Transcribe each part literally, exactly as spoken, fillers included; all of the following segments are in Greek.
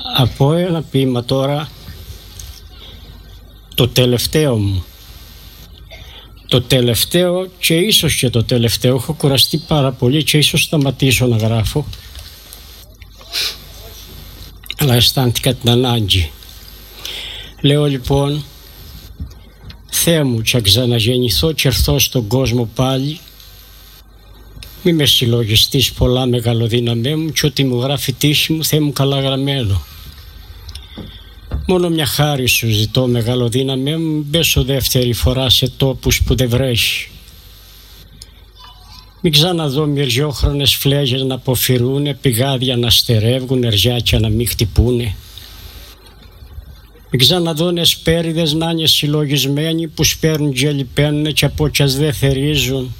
από ένα ποίημα τώρα, το τελευταίο μου. Το τελευταίο και ίσως και το τελευταίο. Έχω κουραστεί πάρα πολύ και ίσως σταματήσω να γράφω. Αλλά αισθάνθηκα την ανάγκη. Λέω λοιπόν, Θεέ μου, και ξαναγεννηθώ και έρθω στον κόσμο πάλι, μη με συλλογιστείς πολλά μεγαλοδύναμέ μου και ό,τι μου γράφει τύχη μου, Θεέ μου, καλά γραμμένο. Μόνο μια χάρη σου ζητώ, μεγαλοδύναμέ μου, μην πέσω δεύτερη φορά σε τόπους που δεν βρέχει. Μην ξαναδώ μυριόχρονες φλέγες να αποφυρούνε, πηγάδια να στερεύγουν, ερζιάκια να μην χτυπούνε. Μην ξαναδώ νεσπέριδες να είναι συλλογισμένοι που σπέρνουν και λιπαίνουνε και από κι ας δεν θερίζουν.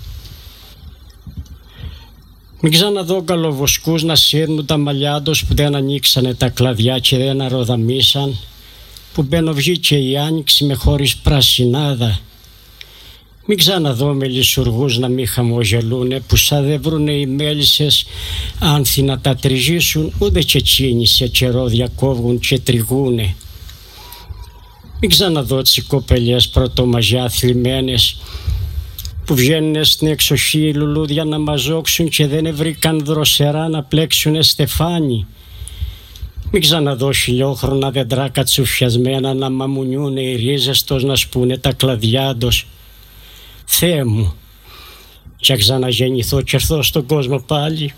Μην ξαναδώ καλοβοσκούς να σύρνουν τα μαλλιά τους που δεν ανοίξανε τα κλαδιά και δεν αρροδαμίσαν, που μπαινοβγήκε η άνοιξη με χωρίς πρασινάδα. Μην ξαναδώ μελισσουργούς να μην χαμογελούνε, που σαν δεν βρουνε οι μέλισσες άνθη να τα τριγίσουν, ούτε και εκείνοι σε καιρό διακόβουν και τριγούνε. Μην ξαναδώ τις κοπελιές πρωτομαζιά θλιμμένες, που βγαίνουνε στην εξοχή οι λουλούδια να μαζόξουν και δεν βρήκαν δροσερά να πλέξουνε στεφάνι. Μην ξαναδώ χιλιόχρονα δέντρα κατσουφιασμένα να μαμουνιούνε οι ρίζες τους, να σπούνε τα κλαδιά τους. Θεέ μου, και ξαναγεννηθώ και έρθω στον κόσμο πάλι.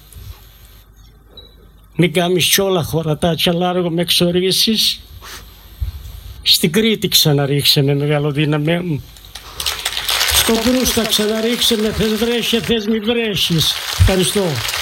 Μην κάμεις κι όλα χωρατά κι αλάργο με εξορίσεις. Στην Κρήτη ξαναρίξε με, μεγαλοδύναμέ μου. Στο Κρούστα ξαναρίξε με, θες βρέχε, θες μη βρέχεις. Ευχαριστώ.